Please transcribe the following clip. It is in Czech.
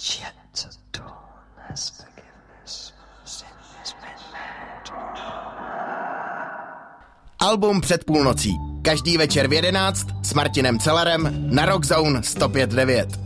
yet to dawn has forgiveness. Sin has been made. Album Před půlnocí. Každý večer v 11 s Martinem Cellerem na Rock Zone 105.9.